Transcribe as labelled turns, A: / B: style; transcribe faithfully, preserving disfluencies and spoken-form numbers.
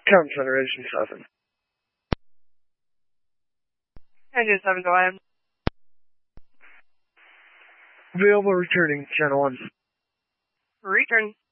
A: Town Center, Engine seven.
B: Engine seven, go ahead.
A: Available returning, Channel one.
B: Return.